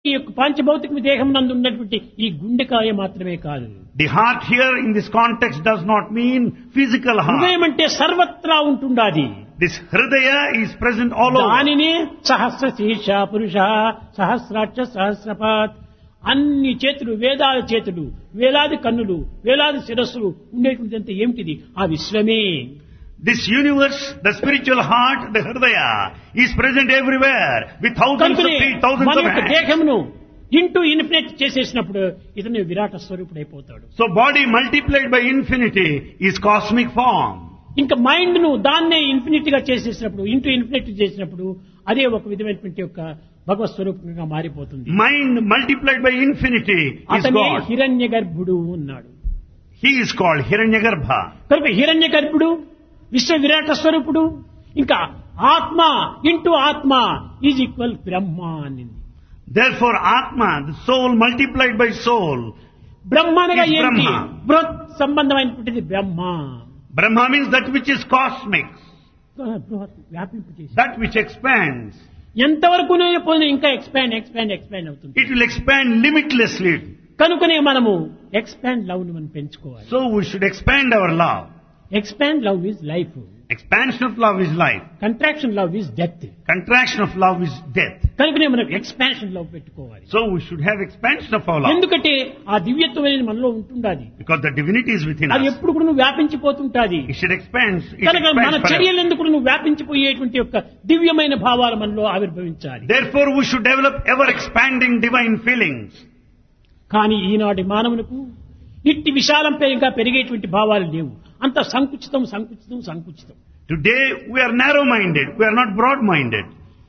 ఈ యొక్క పాంచభౌతిక దేహం నందు ఉన్నటువంటి ఈ గుండెకాయ మాత్రమే కాదు. The heart here in this context does not mean physical heart. హృదయం అంటే సర్వత్రా ఉంటుండాది. This hridaya is present all over. దానినే సహస్ర శీర్ష పురుష సహస్రాక్ష సహస్రపాత్, అన్ని చేతులు వేదాల చేతులు, వేలాది కన్నులు, వేలాది శిరస్సులు ఉండేటువంటిదంతా ఏమిటిది? ఆ విశ్వమే. This universe, the spiritual heart, the hridaya, is present everywhere with thousands of feet, thousands మన of యొక్క hands. దేహమును ఇంటూ ఇన్ఫినిట్ చేసేసినప్పుడు ఇతను విరాట స్వరూపుడు అయిపోతాడు. So body multiplied by infinity is cosmic form. ఇంకా మైండ్ ను దాన్నే ఇన్ఫినిటీ గా చేసేసినప్పుడు, ఇంటూ ఇన్ఫినిటీ చేసినప్పుడు అదే ఒక విధమైనటువంటి యొక్క భగవత్ స్వరూపంగా మారిపోతుంది. Mind multiplied by infinity is అతనే God. హిరణ్య గర్భుడు ఉన్నాడు. He is called Hiranyagarbha. కనుక హిరణ్య గర్భుడు, విశ్వ విరాట స్వరూపుడు, ఇంకా ఆత్మ ఇంటూ ఆత్మ ఈజ్ ఈక్వల్ బ్రహ్మ అనింది. Therefore Atma, the soul multiplied by soul. బ్రహ్మ అనగా is ఏంటి? Brahma. బృహత్ సంబంధమైనటువంటిది బ్రహ్మ. Brahma means that which is cosmic, బృహత్ వ్యాపింపచేసి that which expands. ఎంతవరకు పోయినా ఇంకా ఎక్స్పాండ్ అవుతుంది. It will expand limitlessly. కనుకనే మనము ఎక్స్పాండ్ లవ్ ను మనం పెంచుకోవాలి. So we should expand our love. Expand love is life, Expansion of love is life. Contraction love is death. Contraction of love is death. కనుకనే మనం expansion love పెట్టుకోవాలి. So we should have expansion of our love. ఎందుకంటే ఆ దివ్యత్వం అనేది మనలో ఉంటుండాది. Because the divinity is within అది us. ఎప్పుడు కూడా నువ్వు వ్యాపించిపోతుంటాది. It should expand. It కనుక మన expands forever. చర్యలు ఎందుకు నువ్వు వ్యాపించిపోయేటువంటి యొక్క దివ్యమైన భావాలు మనలో ఆవిర్భవించాలి. Therefore we should develop ever expanding divine feelings. కానీ ఈనాటి మానవులకు ఇట్టి విశాలంపై ఇంకా పెరిగేటువంటి భావాలు లేవు. అంత సంకుచితం. Today we are narrow-minded. We are not broad-minded.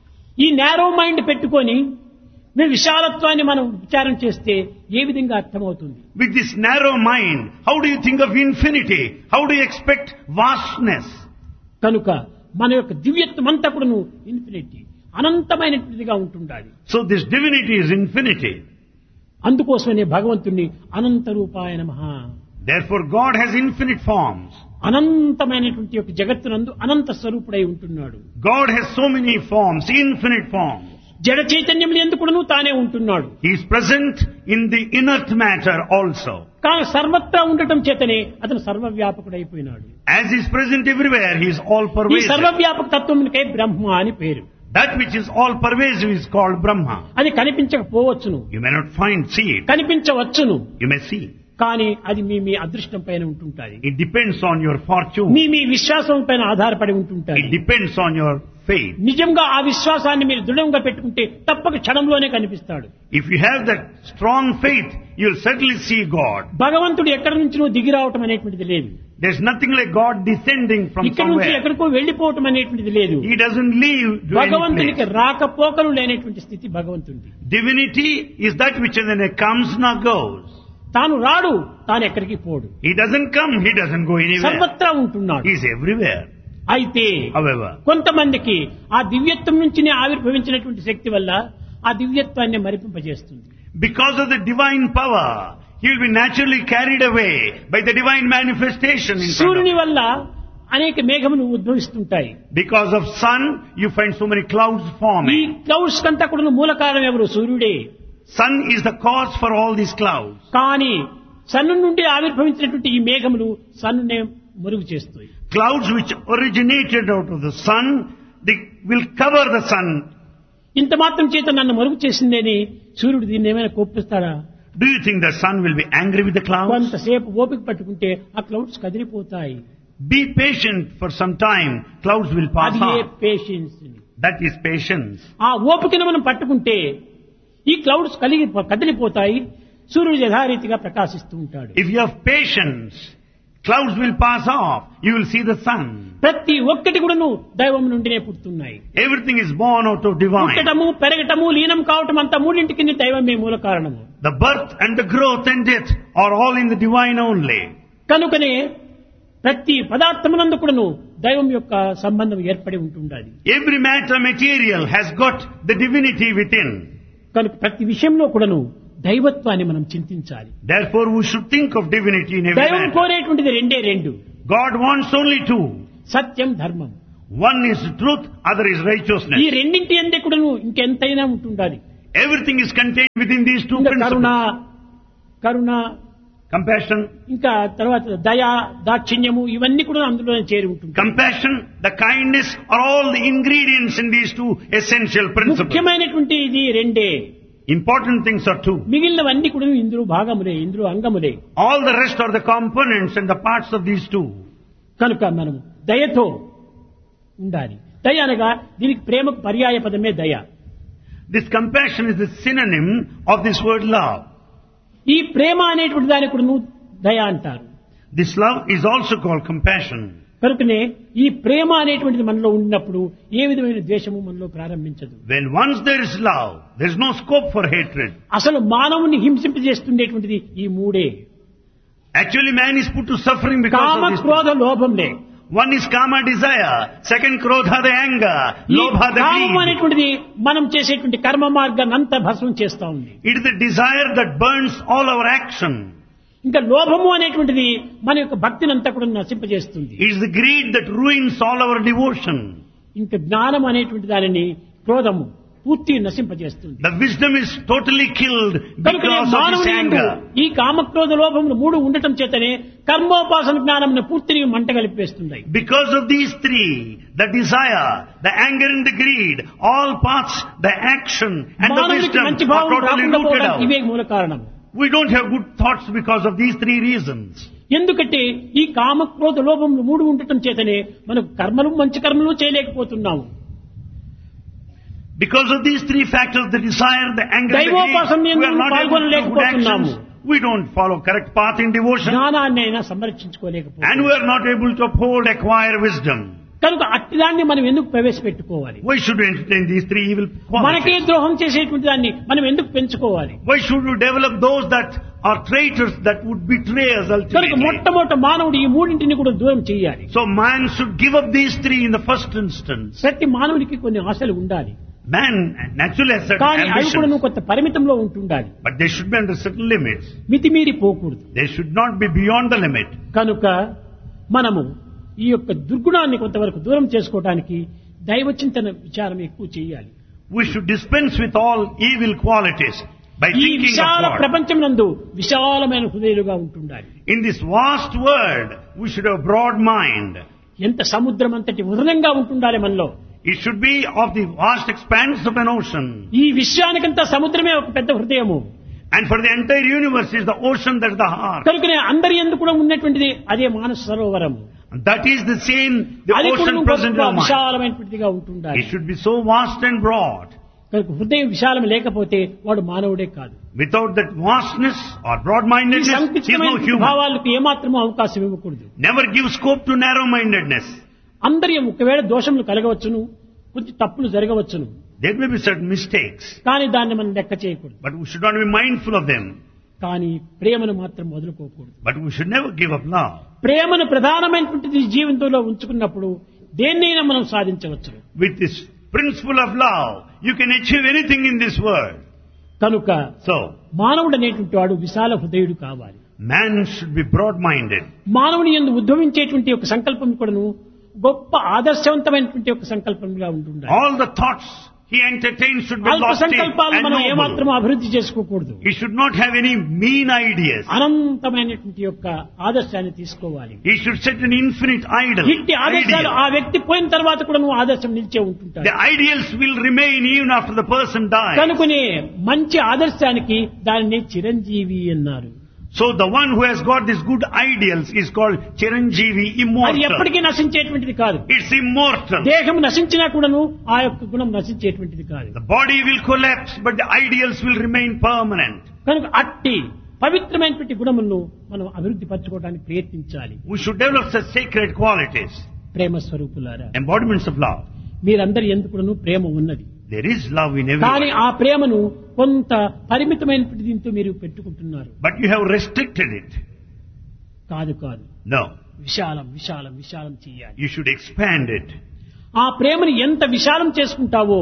ఈ నేరో మైండ్ పెట్టుకొని మేము విశాలత్వాన్ని మనం విచారం చేస్తే ఏ విధంగా అర్థమవుతుంది? With this narrow mind, how do you think of infinity? How do you expect vastness? కనుక మన యొక్క దివ్యత్వం అంతా కూడా ఇన్ఫినిటీ, అనంతమైనటువంటిదిగా ఉంటుండాలి. So this divinity is infinity. అందుకోసమనే భగవంతుణ్ణి అనంత రూపాయ నమః. Therefore God has infinite forms. అనంతమైనటువంటి యొక్క జగత్తునందు అనంత స్వరూపుడై ఉంటున్నాడు. God has so many forms, infinite forms. జడ చైతన్యం ఎందుకును తానే ఉంటున్నాడు. He is present in the inert matter also. కానీ సర్వత్రా ఉండటం చేతనే అతను సర్వవ్యాపకుడైపోయినాడు. As he is present everywhere, he is all ఈ pervasive. సర్వవ్యాపక తత్వమునికై బ్రహ్మ అని పేరు. That which is all pervasive is called Brahma. అది కనిపించకపోవచ్చును, You may not see it. కనిపించవచ్చును, You may see. కానీ అది మీ అదృష్టం పైన ఉంటుంటాది. It depends on your fortune. మీ విశ్వాసం పైన ఆధారపడి ఉంటుంటాది. It depends on your faith. నిజంగా ఆ విశ్వాసాన్ని మీరు దృఢంగా పెట్టుకుంటే తప్పక క్షణంలోనే కనిపిస్తాడు. If you have that strong faith, you'll certainly see God. భగవంతుడు ఎక్కడి నుంచి దిగి రావటం అనేటువంటిది లేదు. There's nothing like God descending from ఇక్కడి నుంచి somewhere. ఎక్కడికో వెళ్లిపోవటం అనేటువంటిది లేదు. He doesn't leave to any భగవంతునికి place. రాకపోకలు లేనటువంటి స్థితి భగవంతుడి. Divinity is that which when it comes, now goes. తాను రాడు, తాను ఎక్కడికి పోడు, He doesn't come, he doesn't go anywhere. సర్వత్రా ఉంటున్నాడు. He is everywhere. అయితే However, కొంతమందికి ఆ దివ్యత్వం నుంచినే ఆవిర్భవించినటువంటి శక్తి వల్ల ఆ దివ్యత్వాన్ని మరిపింపజేస్తుంది. because of the divine power, he will be naturally carried away by the divine manifestation in front of సూర్యుని him. వల్ల అనేక మేఘములు ఉద్భవిస్తుంటాయి. Because of sun, you find so many clouds ఈ forming. క్లౌడ్స్ కంతా కూడా మూల కారణం ఎవరు? సూర్యుడే. Sun is the cause for all these clouds. కానీ సన్ను నుండి ఆవిర్భవించినటువంటి ఈ మేఘములు సన్నునే మురుగు చేస్తాయి. Clouds which originated out of the sun, they will cover the sun. ఇంత మాత్రం చేత నన్ను మరుగు చేసిందని సూర్యుడు దీన్ని ఏమైనా కోపిస్తాడా? Do you think the sun will be angry with the clouds? కొంతసేపు ఓపిక పట్టుకుంటే ఆ clouds కదిలిపోతాయి. Be patient for some time, clouds will pass అది on. Patience. That is patience. ఆ ఓపికను మనం పట్టుకుంటే ఈ క్లౌడ్స్ కదిలిపోతాయి, సూర్యుడు యథారీతిగా ప్రకాశిస్తూ ఉంటాడు. If you have patience, clouds will pass off. You will see the sun. ప్రతి ఒక్కటి కూడాను దైవం నుండినే పుడుతున్నాయి. Everything is born out of divine. పుట్టడము, పెరగటము, లీనం కావటం అంతా మూడింటికి దైవమే మూల కారణము. The birth and the growth and death are all in the divine only. కనుకనే ప్రతి పదార్థమునందు కూడాను దైవం యొక్క సంబంధం ఏర్పడి ఉంటుండాలి. Every matter material has got the divinity within. కనుక ప్రతి విషయంలో కూడాను దైవత్వాన్ని మనం చింతించాలి. Therefore we should think of divinity in every దైవం matter. కోరేటువంటిది రెండు. God wants only two. సత్యం, ధర్మం. One is truth, other is righteousness. ఈ రెండింటి అందే కూడాను ఇంకెంతైనా ఉంటుండాలి. Everything is contained within these two ఇంకా కరుణ principles. కరుణ Compassion, ఇంకా తర్వాత దయ దాక్షిణ్యము ఇవన్నీ కూడా అందులోనే చేరి ఉంటుంది. compassion, the kindness are all the ingredients in these two essential principles. ముఖ్యమైనటువంటి ఇది రెండే, Important things are two. మిగిలినవన్నీ కూడా ఇందులో భాగములే, ఇందులో అంగములే. All the rest are the components and the parts of these two. కనుక మనము దయతో ఉండాలి. దయ అనగా దీనికి ప్రేమకు పర్యాయ పదమే దయ. This compassion is the synonym of this word love. ఈ ప్రేమ అనేటువంటి దానికి కూడా దయ అంటారు. This love is also called compassion. కనుకనే ఈ ప్రేమ అనేటువంటిది మనలో ఉన్నప్పుడు ఏ విధమైన ద్వేషము మనలో ప్రారంభించదు. When once there is love, there is no scope for hatred. అసలు మానవుని హింసింపజేస్తుండేటువంటిది ఈ మూడే. Actually, man is put to suffering because comma of this. క్రోధ లోభంలే. One is kama, desire. Second, krodha, the anger. ఈ Lobha, the కామం greed. అనేటువంటిది మనం చేసేటువంటి కర్మ మార్గాన్ని అంతా భస్మం చేస్తా ఉంది. It is the desire that burns all our action. ఇంకా లోభము అనేటువంటిది మన యొక్క భక్తిని అంతా కూడా నశింపజేస్తుంది. It is the greed that ruins all our devotion. ఇంకా జ్ఞానం అనేటువంటి దానిని క్రోధము పూర్తి నశింపజేస్తుంది. The wisdom is totally killed కనుకనే because of this మానవుని యందు anger. ఈ కామక్రోధ లోభములు మూడు ఉండటం చేతనే కర్మోపాసన జ్ఞానమును పూర్తిని మంట కలిపేస్తున్నాయి. Because of these three, the desire, the anger and the greed, all paths, the action and the మానవునికి wisdom మంచి are భావం totally రాకుండా rooted పోవడానికి ఇవే out. మూల కారణం. We don't have good thoughts because of these three reasons. ఎందుకంటే ఈ కామక్రోధ లోభములు మూడు ఉండటం చేతనే మనకు కర్మలు మంచి కర్మలు చేయలేకపోతున్నాము. Because of these three factors, the desire, the anger, and the దైవోపాసన greed, we are యందు not able to do good పాల్గొనలేకపోతున్నాము. actions. We don't follow correct path in devotion. జ్ఞానాన్ని అయినా And సంరక్షించుకోలేకపోతున్నాము. we are not able to uphold, acquire wisdom. కనుక అట్టిదాన్ని మనం ఎందుకు ప్రవేశపెట్టుకోవాలి? Why should we entertain these three evil మనకే qualities? ద్రోహం చేసేటువంటి దాన్ని మనం ఎందుకు పెంచుకోవాలి? Why should we develop those that are traitors that would betray us కనుక ultimately? మొట్టమొదట మానవుడు ఈ మూడింటిని కూడా దూరం చేయాలి. So man should give up these three in the first instance. ప్రతి మానవునికి కొన్ని ఆశలు ఉండాలి, Man naturally has certain కానీ అవి కూడా ambitions, కొంత పరిమితంలో ఉంటుండాలి. but they should be under certain limits. మితిమీరి పోకూడదు. They should not be beyond the limit. కనుక మనము ఈ యొక్క దుర్గుణాన్ని కొంతవరకు దూరం చేసుకోవడానికి దైవచింతన విచారం ఎక్కువ చేయాలి. We should dispense with all evil qualities by ఈ thinking విశాల of God. ప్రపంచం నందు విశాలమైన హృదయులుగా ఉంటుండాలి. In this vast world, we should have broad mind. ఎంత సముద్రం అంతటి హృదయంగా ఉంటుండాలి మనలో. It should be of the vast expanse of an ocean. ఈ విశ్వానికంతా సముద్రమే ఒక పెద్ద హృదయము. And for the entire universe is the ocean that is the heart. కనుకనే అందరి యందు కూడా ఉన్నటువంటిది అదే మానస Sarovaram. And that is the same, the అది కూడా ocean present in our mind. విశాలమైనటువంటిదిగా ఉంటుండాలి. It should be so vast and broad. కనుక హృదయం విశాలం లేకపోతే వాడు మానవుడే కాదు. Without that vastness or ఈ broad-mindedness, he is no సంకుచితమైన human. భావాలకు ఏమాత్రమూ అవకాశం ఇవ్వకూడదు. Never give scope to narrow-mindedness. అందరి ఒకవేళ దోషములు కలగవచ్చును, కొంచెం తప్పులు జరగవచ్చును, There may be certain mistakes, కానీ దాన్ని మనం లెక్క చేయకూడదు. but we should not be mindful of them. కానీ ప్రేమను మాత్రం వదులుకోకూడదు. But we should never give up love. ప్రేమను ప్రధానమైనటువంటిది జీవితంలో ఉంచుకున్నప్పుడు దేన్నైనా మనం సాధించవచ్చు. With this principle of love, you can achieve anything in this world. కనుక So, మానవుడు అనేటువంటి వాడు విశాల హృదయుడు కావాలి. man should be broad-minded. మానవుని యందు ఉద్భవించేటువంటి ఒక సంకల్పం కూడాను గొప్ప ఆదర్శవంతమైనటువంటి ఒక సంకల్పంగా ఉంటుండాలి. All the thoughts he entertains should be అల్ప lofty సంకల్పాలు and మనం noble. ఏమాత్రం అభివృద్ధి చేసుకోకూడదు. He should not have any mean ideas. అనంతమైనటువంటి యొక్క ఆదర్శాన్ని తీసుకోవాలి. He should set an infinite idol. ఇట్టి ఆదర్శాలు ఆ Ideal. వ్యక్తి పోయిన తర్వాత కూడా నువ్వు ఆదర్శం నిలిచే ఉంటుంటాడు. The ideals will remain even after the person dies. కనుకనే మంచి ఆదర్శానికి దానిని చిరంజీవి అన్నారు. So the one who has got these good ideals is called Chiranjeevi, అది immortal. ఎప్పటికీ నశించేటువంటిది కాదు. It's immortal. దేహం నశించినా కూడాను ఆ యొక్క గుణం నశించేటువంటిది కాదు. The body will collapse, but the ideals will remain permanent. కనుక అట్టి పవిత్రమైనటువంటి గుణములను మనం అభివృద్ధి పరచుకోవడానికి ప్రయత్నించాలి. We should develop such sacred qualities, ప్రేమ స్వరూపులారా, embodiments of love. మీరందరి ఎందుకును ప్రేమ ఉన్నది. There is love in కానీ everyone, ఆ ప్రేమను కొంత పరిమితమైనటువంటి దీంతో మీరు పెట్టుకుంటున్నారు. but you have restricted it. కాదు కాదు, No, విశాలం విశాలం విశాలం చేయాలి. you should expand it. ఆ ప్రేమను ఎంత విశాలం చేసుకుంటావో,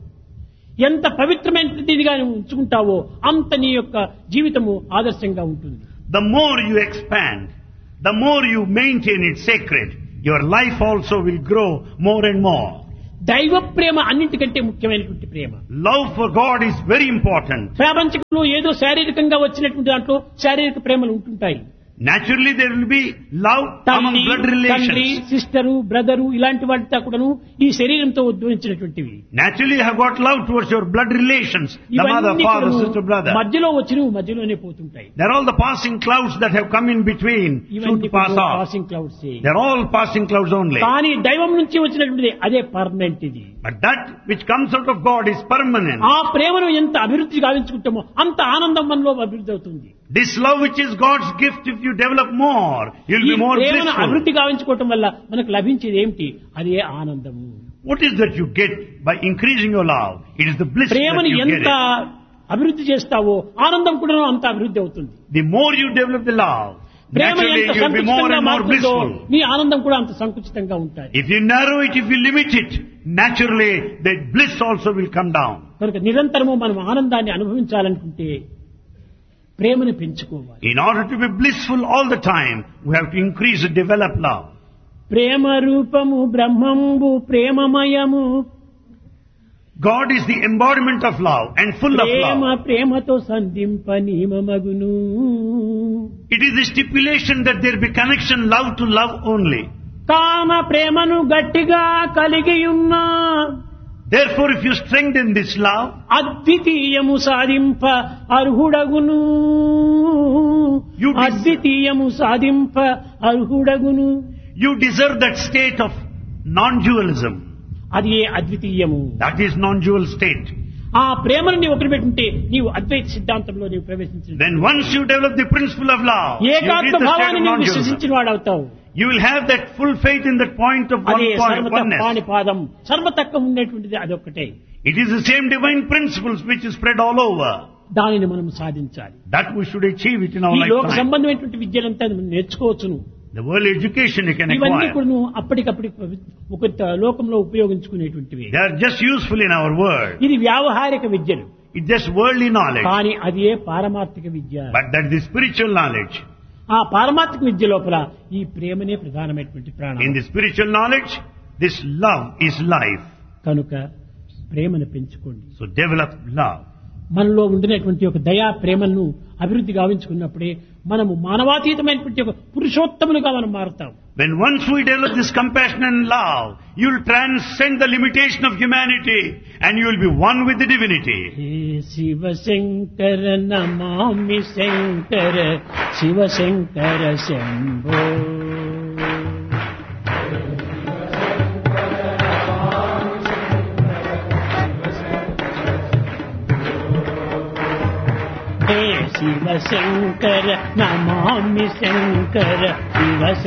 ఎంత పవిత్రమైనదిగా ఉంచుకుంటావో అంత నీ యొక్క జీవితము ఆదర్శంగా ఉంటుంది. The more you expand, the more you maintain it sacred, your life also will grow more and more. దైవ ప్రేమ అన్నింటికంటే ముఖ్యమైనటువంటి ప్రేమ. Love for God is very important. ప్రాపంచికంలో ఏదో శారీరకంగా వచ్చినటువంటి దాంట్లో శారీరక ప్రేమలు ఉంటుంటాయి. Naturally, there will be love among blood తండ్రి, relations. సిస్టరు, బ్రదరు ఇలాంటి వాటితో కూడాను ఈ శరీరంతో ఉద్భవించినటువంటివి. Naturally, you have got love towards your blood relations, the mother, ఇవన్నీ father, కూడాను sister, brother. మధ్యలో వచ్చినవి మధ్యలోనే పోతుంటాయి. They're all the passing clouds that have come in between soon ఇవన్నీ to pass off. Passing clouds. They're all passing clouds only. కానీ దైవం నుంచి వచ్చినటువంటిది అదే పర్మనెంట్. ఇది But that which comes out of God is permanent. ఆ ప్రేమను ఎంత అభివృద్ధి గావించుకుంటామో అంత ఆనందం మనలో అభివృద్ధి అవుతుంది. This love which is God's gift, if you develop more, you'll ఈ be more ప్రేమను blissful. అభివృద్ధి గావించుకోవటం వల్ల మనకు లభించేది ఏమిటి? అదే ఆనందము. What is that you get by increasing your love? It is the bliss that ప్రేమను you get ఎంత it. అభివృద్ధి చేస్తావో ఆనందం కూడా అంత అభివృద్ధి అవుతుంది. The more you develop the love, Prema naturally ఎంత you'll be more సంకుచితంగా and more మారుతుందో blissful. నీ ఆనందం కూడా అంత సంకుచితంగా ఉంటుంది. If you narrow it, if you limit it, naturally the bliss also will come down. కనుక నిరంతరము మనం ఆనందాన్ని అనుభవించాలనుకుంటే ప్రేమను పెంచుకోవాలి. In order to be blissful all the time, we have to increase and develop love. ప్రేమ రూపము బ్రహ్మంబు ప్రేమమయము. God is the embodiment of love and full of Prema love. ప్రేమతో సంధింప నియమమగును. It is the stipulation that there be connection love to love only. కామ ప్రేమను గట్టిగా కలిగియున్నా Therefore, if you strengthen this love, అద్వితీయము సాధింప అర్హుడగును. You des- అద్వితీయము సాధింప అర్హుడగును. you deserve that state of non-dualism. అది ఏ అద్వితీయము. That is non-dual state. ఆ ప్రేమను నీవు ఒకటి పెట్టుంటే నీవు అద్వైత సిద్ధాంతంలో నీవు ప్రవేశించు. Then once you develop the principle of love, you reach ఏకాత్మ the state భావాన్ని of నీవు non-dualism. విశ్వసించిన వాడవుతావు. You will have that full faith in that point of అదే one point, సర్వత oneness. పాణిపాదం సర్వతత్వం ఉండేటువంటిది అదొక్కటే. It is the same divine principles which is spread all over. దానిని మనం సాధించాలి. That we should achieve it in our ఈ లోక lifetime. సంబంధమైనటువంటి విద్యలంతా మనం నేర్చుకోవచ్చును. The world education you can ఇవన్నీ acquire. కూడా అప్పటికప్పటి ఒక లోకంలో ఉపయోగించుకునేటువంటివి. They are just useful in our world. ఇది వ్యావహారిక విద్యలు. It's just worldly knowledge. కానీ అది ఏ పారమార్థిక విద్య. But that is spiritual knowledge. ఆ పారమార్థిక విద్య లోపల ఈ ప్రేమనే ప్రధానమైనటువంటి ప్రాణం. In the spiritual knowledge, this love is life. కనుక ప్రేమను పెంచుకోండి. So develop love. మనలో ఉండినటువంటి ఒక దయా ప్రేమను అభివృద్ధి గావించుకున్నప్పుడే మనము మానవాతీతమైనటువంటి ఒక పురుషోత్తములుగా మనం మారుతాం. When once we develop this compassion and love, you will transcend the limitation of humanity and you will be one with the divinity. Hey Shiva Shankara Namami Shankara Shiva Shankara Shambho. Hey Shiva Shankara Namami Shankara Shiva